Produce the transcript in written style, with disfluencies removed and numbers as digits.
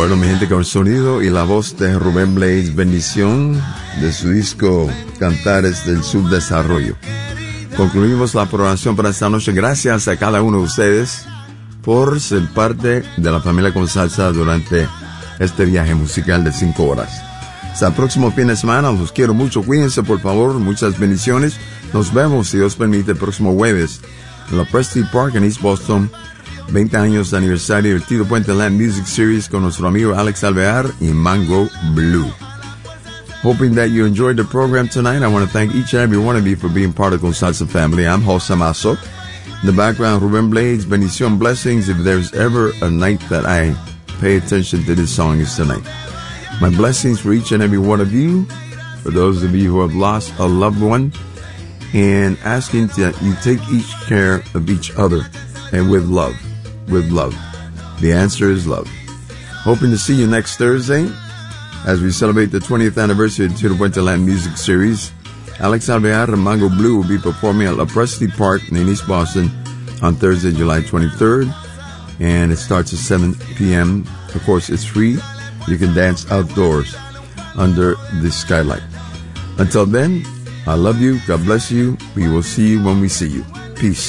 Bueno, mi gente, con el sonido y la voz de Rubén Blades, Bendición, de su disco Cantares del Subdesarrollo. Concluimos la programación para esta noche. Gracias a cada uno de ustedes por ser parte de la familia con salsa durante este viaje musical de 5 horas. Hasta el próximo fin de semana. Los quiero mucho. Cuídense, por favor. Muchas bendiciones. Nos vemos, si Dios permite, el próximo jueves en la Prestige Park en East Boston. 20 años de aniversario del Tito Puente Land Music Series con nuestro amigo Alex Alvear y Mango Blue. Hoping that you enjoyed the program tonight. I want to thank each and every one of you for being part of the Salsa family. I'm Jose Mazo. In the background, Ruben Blades, Bendición, blessings. If there's ever a night that I pay attention to this song, is tonight. My blessings for each and every one of you, for those of you who have lost a loved one, and asking that you take each care of each other, and with love. With love. The answer is love. Hoping to see you next Thursday as we celebrate the 20th anniversary of the Tito Puente Land Music Series. Alex Alvear and Mango Blue will be performing at La Prestige Park in East Boston on Thursday, July 23rd. And it starts at 7 p.m. Of course, it's free. You can dance outdoors under the skylight. Until then, I love you. God bless you. We will see you when we see you. Peace.